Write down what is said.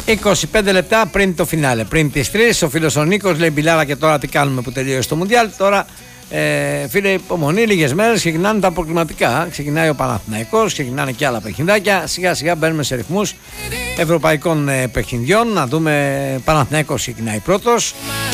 25 λεπτά πριν το φινάλε, πριν τις 3, ο φίλος ο Νίκος λέει Μπιλάρα και τώρα τι κάνουμε που τελείωσε το Μουντιάλ. Τώρα φίλε, υπομονή, λίγες μέρες ξεκινάνε τα προκριματικά. Ξεκινάει ο Παναθηναϊκός, ξεκινάνε και άλλα παιχνιδάκια. Σιγά σιγά μπαίνουμε σε ρυθμούς ευρωπαϊκών παιχνιδιών. Να δούμε, Παναθηναϊκός ξεκινάει πρώτος.